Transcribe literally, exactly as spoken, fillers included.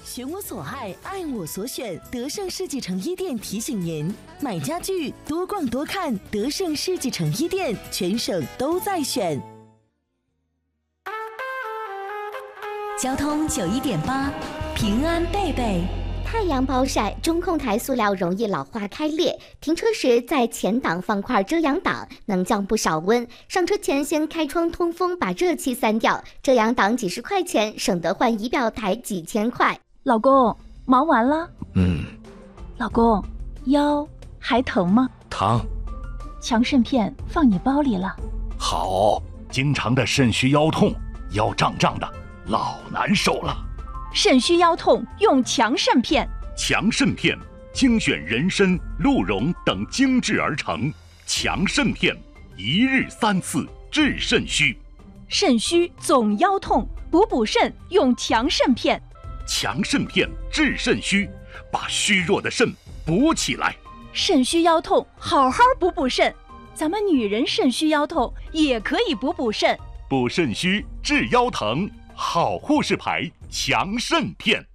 选我所爱，爱我所选。德胜世纪成衣店提醒您：买家具多逛多看，德胜世纪成衣店，全省都在选。 交通九一点八，平安贝贝。 太阳暴晒，中控台塑料容易老化开裂。停车时在前挡放块遮阳挡，能降不少温。上车前先开窗通风，把热气散掉。遮阳挡几十块钱，省得换仪表台几千块。 老公，忙完了？ 嗯。 老公，腰还疼吗？ 疼。 强肾片放你包里了。 好，经常的肾虚腰痛，腰胀胀的，老难受了。 肾虚腰痛用强肾片。 强肾片精选人参、鹿茸等精制而成，强肾片一日三次治肾虚。 肾虚总腰痛，补补肾用强肾片。 强肾片治肾虚，把虚弱的肾补起来。 肾虚腰痛，好好补补肾。咱们女人肾虚腰痛也可以补补肾。 补肾虚治腰疼，好护士牌强肾片。